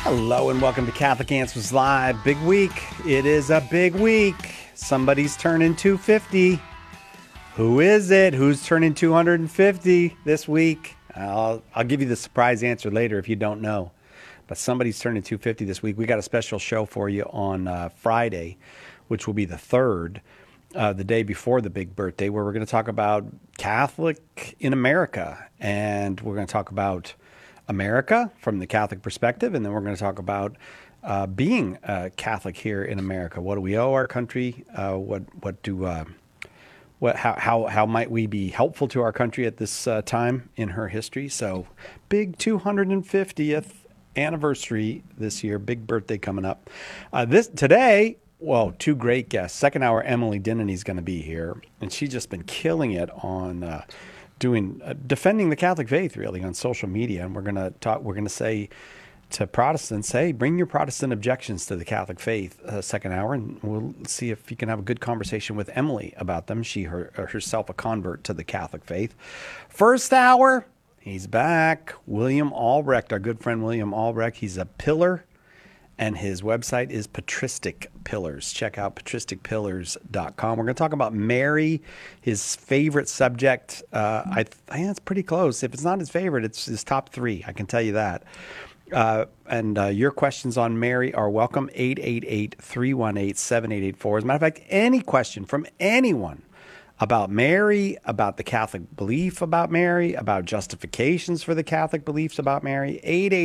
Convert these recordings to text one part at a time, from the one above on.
Hello and welcome to Catholic Answers Live. Big week. It is a big week. Somebody's turning 250. Who is it? Who's turning 250 this week? I'll give you the surprise answer later if you don't know. But somebody's turning 250 this week. We got a special show for you on Friday, which will be the 3rd, the day before the big birthday, where we're going to talk about Catholic in America. And we're going to talk about America from the Catholic perspective, and then we're going to talk about being Catholic here in America. What do we owe our country? How might we be helpful to our country at this time in her history? So, big 250th anniversary this year, big birthday coming up. Today, two great guests. Second hour, Emily Denneny is going to be here, and she's just been killing it on defending the Catholic faith, really, on social media. And we're going to say to Protestants, hey, bring your Protestant objections to the Catholic faith second hour, and we'll see if you can have a good conversation with Emily about them. She herself a convert to the Catholic faith. First hour, he's back. William Albrecht, our good friend William Albrecht. He's a pillar, and his website is Patristic Pillars. Check out patristicpillars.com. We're going to talk about Mary, his favorite subject. I think it's pretty close. If it's not his favorite, it's his top 3. I can tell you that. And your questions on Mary are welcome. 888-318-7884. As a matter of fact, any question from anyone about Mary, about the Catholic belief about Mary, about justifications for the Catholic beliefs about Mary,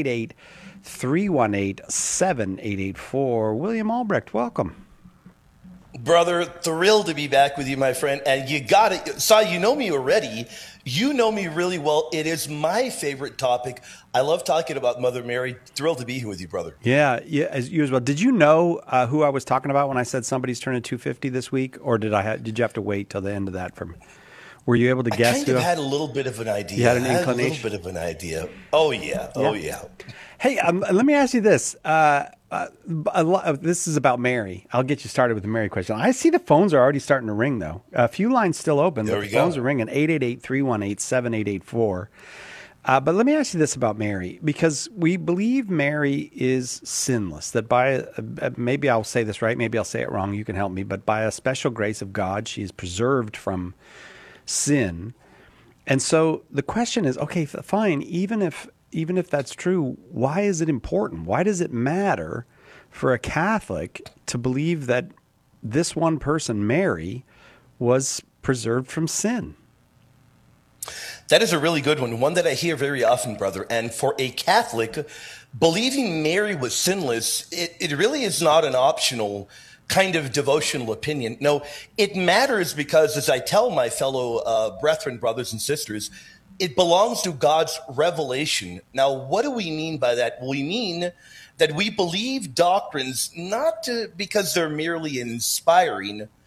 888-318-7884. William Albrecht, welcome. Brother, thrilled to be back with you, my friend. And you got it. You know me already. You know me really well. It is my favorite topic. I love talking about Mother Mary. Thrilled to be here with you, brother. Yeah, as you as well. Did you know who I was talking about when I said somebody's turning 250 this week, or did you have to wait till the end of that? Were you able to guess? I kind of had a little bit of an idea. You had an inclination? A little bit of an idea. Oh yeah. Hey, let me ask you this. This is about Mary. I'll get you started with the Mary question. I see the phones are already starting to ring, though. A few lines still open, but the phones are ringing. 888-318-7884. But let me ask you this about Mary, because we believe Mary is sinless, that by, maybe I'll say this right, maybe I'll say it wrong, you can help me, but by a special grace of God, she is preserved from sin. And so the question is, okay, fine, even if that's true, why is it important? Why does it matter for a Catholic to believe that this one person, Mary, was preserved from sin? That is a really good one that I hear very often, brother. And for a Catholic, believing Mary was sinless, it really is not an optional kind of devotional opinion. No, it matters because, as I tell my fellow brethren, brothers and sisters, it belongs to God's revelation. Now, what do we mean by that? We mean that we believe doctrines not because they're merely inspiring,